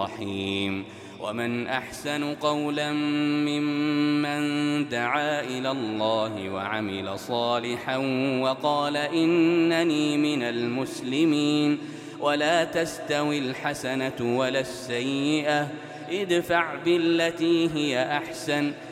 رحيم. ومن أحسن قولا ممن دعا إلى الله وعمل صالحا وقال إنني من المسلمين. ولا تستوي الحسنة ولا السيئة، ادفع بالتي هي أحسن